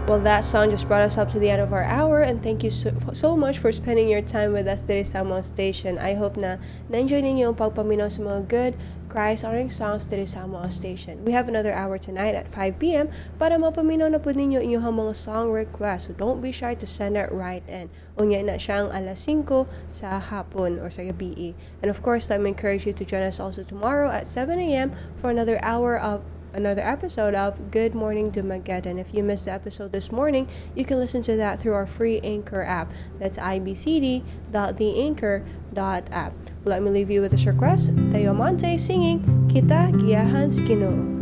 Well, that song just brought us up to the end of our hour, and thank you so much for spending your time with us dito sa among station. I hope na na-enjoy ninyo ang pagpaminaw sa mga good, Christ-honoring songs dito sa among station. We have another hour tonight at 5 p.m. para mapaminaw na po ninyo inyong mga song requests. So don't be shy to send it right in. Unya na siyang alas 5 sa hapon or sa gabi. And of course, let me encourage you to join us also tomorrow at 7 a.m. for another episode of Good Morning Dumaguete. And if you missed the episode this morning, you can listen to that through our free Anchor app. That's ibcd.theanchor.app. Let me leave you with this request. Tayo Monte singing Kita Giyahan si Ginoo.